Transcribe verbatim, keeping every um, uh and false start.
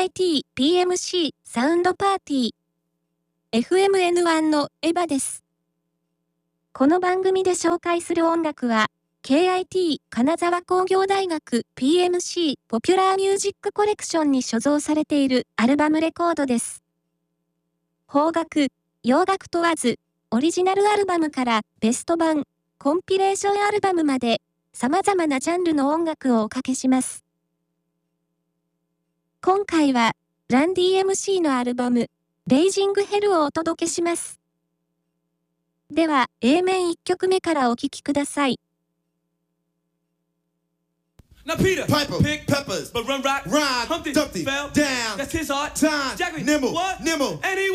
ーアイティー、ピーエムシー、サウンドパーティー。エフエムエヌワン のエヴァです。この番組で紹介する音楽は、ケーアイティー 金沢工業大学 ピーエムシー ポピュラーミュージックコレクションに所蔵されているアルバムレコードです。邦楽、洋楽問わず、オリジナルアルバムからベスト版、コンピレーションアルバムまで、様々なジャンルの音楽をおかけします。今回は、ランディ エムシー のアルバム、レイジングヘルをお届けします。では、A 面いっきょくめからお聴きください。 Now Peter, Piper, pick peppers, but run rock, rhyme, Humpty, Dumpty, fell down, that's his heart, time, Jackery, nimble, what? nimble, And he